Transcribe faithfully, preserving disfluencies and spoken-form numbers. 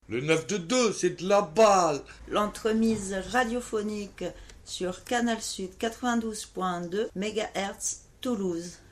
Le neuf deux deux, c'est de la balle. L'entremise radiophonique sur Canal Sud quatre-vingt-douze virgule deux mégahertz Toulouse.